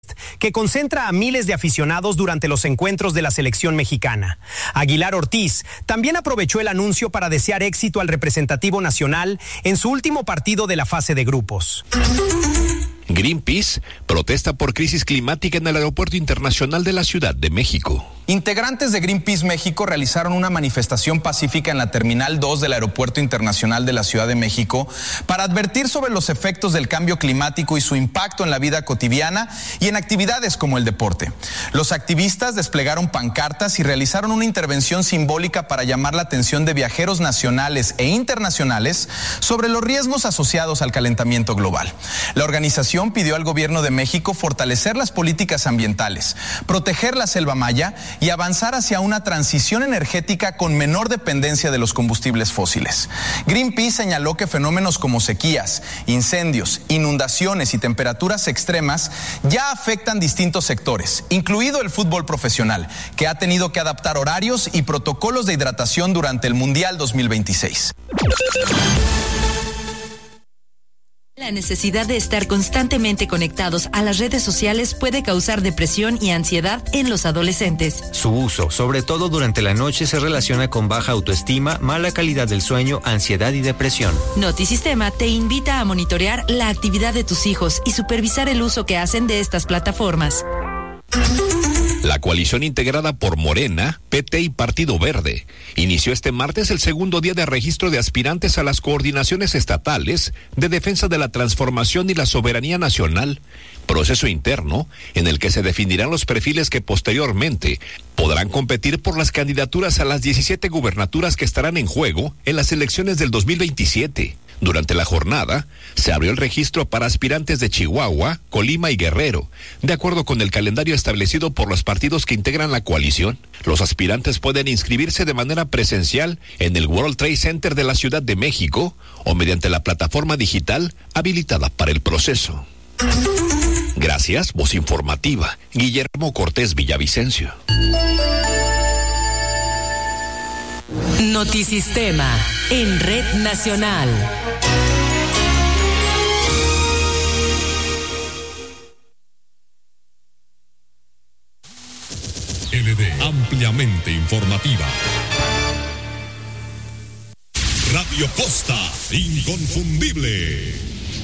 que concentra a miles de aficionados durante los encuentros de la selección mexicana. Aguilar Ortiz también aprovechó el anuncio para desear éxito al representativo nacional en su último partido de la fase de grupos. Greenpeace protesta por crisis climática en el Aeropuerto Internacional de la Ciudad de México. Integrantes de Greenpeace México realizaron una manifestación pacífica en la Terminal 2 del Aeropuerto Internacional de la Ciudad de México para advertir sobre los efectos del cambio climático y su impacto en la vida cotidiana y en actividades como el deporte. Los activistas desplegaron pancartas y realizaron una intervención simbólica para llamar la atención de viajeros nacionales e internacionales sobre los riesgos asociados al calentamiento global. La organización pidió al gobierno de México fortalecer las políticas ambientales, proteger la selva maya y avanzar hacia una transición energética con menor dependencia de los combustibles fósiles. Greenpeace señaló que fenómenos como sequías, incendios, inundaciones y temperaturas extremas ya afectan distintos sectores, incluido el fútbol profesional, que ha tenido que adaptar horarios y protocolos de hidratación durante el Mundial 2026. La necesidad de estar constantemente conectados a las redes sociales puede causar depresión y ansiedad en los adolescentes. Su uso, sobre todo durante la noche, se relaciona con baja autoestima, mala calidad del sueño, ansiedad y depresión. Notisistema te invita a monitorear la actividad de tus hijos y supervisar el uso que hacen de estas plataformas. La coalición integrada por Morena, PT y Partido Verde inició este martes el segundo día de registro de aspirantes a las coordinaciones estatales de defensa de la transformación y la soberanía nacional, proceso interno en el que se definirán los perfiles que posteriormente podrán competir por las candidaturas a las 17 gubernaturas que estarán en juego en las elecciones del 2027. Durante la jornada, se abrió el registro para aspirantes de Chihuahua, Colima y Guerrero, de acuerdo con el calendario establecido por los partidos que integran la coalición. Los aspirantes pueden inscribirse de manera presencial en el World Trade Center de la Ciudad de México o mediante la plataforma digital habilitada para el proceso. Gracias, voz informativa, Guillermo Cortés Villavicencio. Notisistema en Red Nacional. LD, ampliamente informativa. Radio Costa, inconfundible.